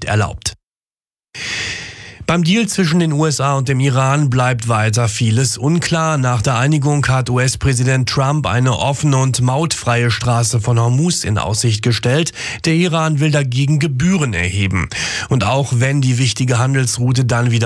erlaubt. Beim Deal zwischen den USA und dem Iran bleibt weiter vieles unklar. Nach der Einigung hat US-Präsident Trump eine offene und mautfreie Straße von Hormuz in Aussicht gestellt. Der Iran will dagegen Gebühren erheben. Und auch wenn die wichtige Handelsroute dann wieder